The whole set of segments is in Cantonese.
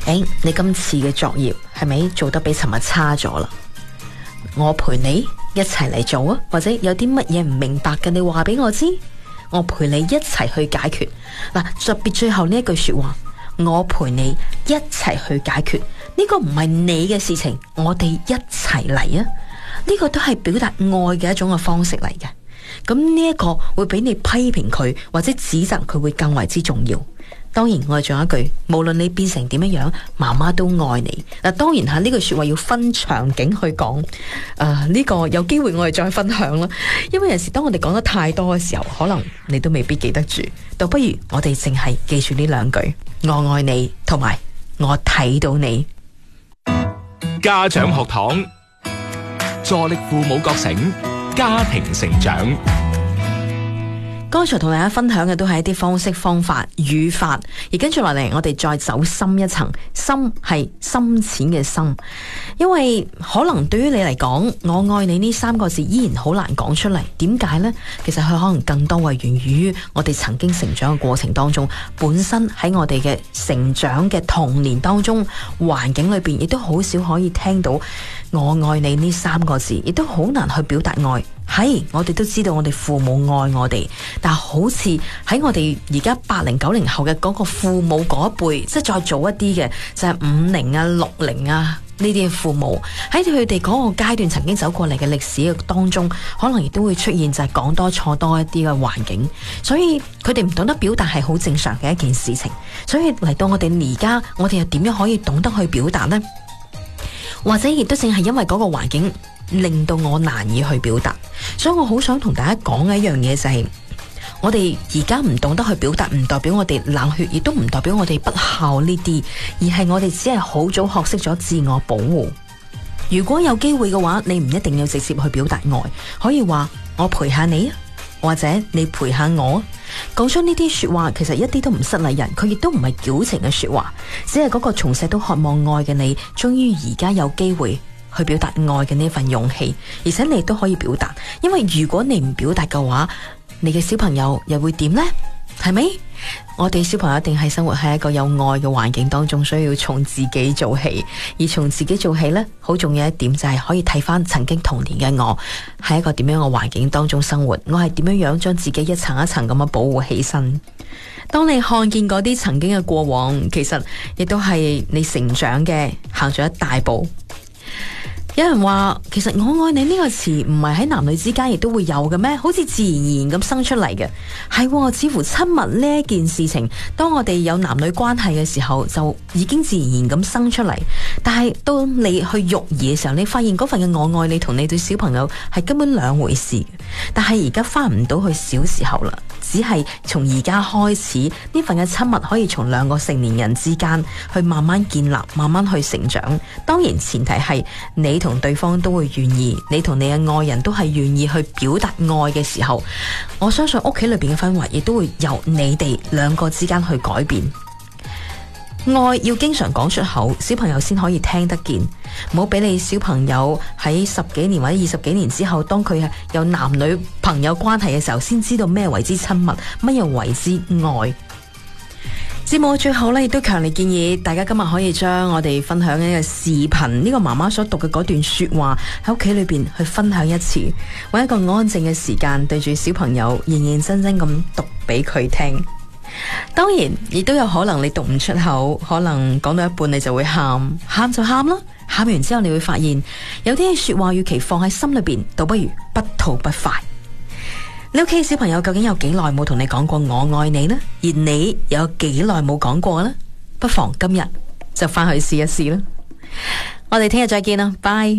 你今次嘅作業係咪做得比尋日差咗啦？我陪你一齊嚟做啊，或者有啲乜嘢唔明白嘅，你話俾我知，我陪你一齊去解決。嗱，特別最後呢一句說話，我陪你一齊去解決，呢個唔係你嘅事情，我哋一齊嚟啊！呢個都係表達愛嘅一種嘅方式嚟嘅。咁呢一個會比你批評佢或者指責佢會更為之重要。當然我哋仲有一句，無論你變成點樣，媽媽都愛你。嗱，當然呢句說話要分場景去講。呢個有機會我哋再分享啦。因為有時當我哋講得太多嘅時候，可能你都未必記得住。倒不如我哋淨係記住呢兩句：我愛你，同埋我睇到你。 家長學堂，助力父母覺醒，家庭成長。 剛才同大家分享嘅都係一啲方式、方法、語法，而跟住落嚟，我哋再走深一層，深係深淺嘅深，因為可能對於你嚟講，我愛你呢三個字依然好難講出嚟。點解呢？其實佢可能更多係源於我哋曾經成長嘅過程當中，本身喺我哋嘅成長嘅童年當中環境裏邊，亦都好少可以聽到我愛你呢三個字，亦都好難去表達愛。係，我哋都知道我哋父母愛我哋，但好似喺我哋而家80、90後嘅嗰個父母嗰一輩，即係再早一啲嘅，就係50啊、60啊呢啲嘅父母，喺佢哋嗰個階段曾經走過嚟嘅歷史嘅當中，可能亦都會出現就係講多錯多一啲嘅環境，所以佢哋唔懂得表達係好正常嘅一件事情。所以嚟到我哋而家，我哋又點樣可以懂得去表達呢？或者亦都正係因為嗰個環境令到我難以去表達，所以我好想同大家講嘅一樣嘢就係，我哋而家唔懂得去表達，唔代表我哋冷血，亦都唔代表我哋不孝呢啲，而係我哋只係好早學識咗自我保護。如果有機會嘅話，你唔一定要直接去表達愛，可以話我陪下你啊，或者你陪下我。講出呢啲說話其實一啲都唔失禮人，佢亦都唔係矯情嘅說話，只係嗰個從細都渴望愛嘅你，終於而家有機會去表達愛嘅呢份勇氣，而且你都可以表達。因為如果你唔表達嘅話，你嘅小朋友又會點呢？係咪？我哋小朋友一定係生活喺一個有愛嘅環境當中，所以要從自己做起。而從自己做起呢，好重要一點就係可以睇翻曾經童年嘅我喺一個點樣嘅環境當中生活，我係點樣將自己一層一層咁樣保護起身。當你看見嗰啲曾經嘅過往，其實亦都係你成長嘅行咗一大步。有人話，其實我愛你呢個詞唔係喺男女之間亦都會有嘅咩？好似自然而然咁生出嚟嘅。係，似乎親密呢一件事情，當我哋有男女關係嘅時候，就已經自然而然咁生出嚟。但係當你去育兒嘅時候，你發現嗰份嘅我愛你同你對小朋友係根本兩回事。但係而家翻唔到去小時候啦，只係從而家開始呢份嘅親密可以從兩個成年人之間去慢慢建立，慢慢去成長。當然前提係你同對方都會願意，你同你嘅愛人都係願意去表達愛嘅時候，我相信屋企裏邊嘅氛圍亦都會由你哋兩個之間去改變。愛要經常講出口，小朋友先可以聽得見。唔好俾你小朋友喺10幾年或者20幾年之後，當佢係有男女朋友關係嘅時候，先知道咩為之親密，乜嘢為之愛。節目最後呢，亦都強烈建議大家今日可以將我哋分享嘅視頻，呢個媽媽所讀嘅嗰段說話喺屋企裏邊去分享一次，搵一個安靜嘅時間，對住小朋友認認真真咁讀俾佢聽。當然亦都有可能你讀唔出口，可能講到一半你就會喊，喊就喊啦，喊完之後你會發現有啲說話與其放喺心裏邊，倒不如不吐不快。你屋企小朋友究竟有幾耐冇同你講過我愛你呢？而你有幾耐冇講過呢？不妨今日就翻去試一試啦。我哋聽日再見啦，拜。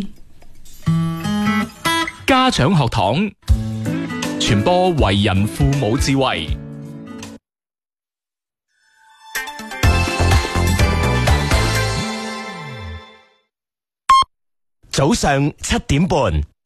家長學堂，傳播為人父母智慧。 早上7點半。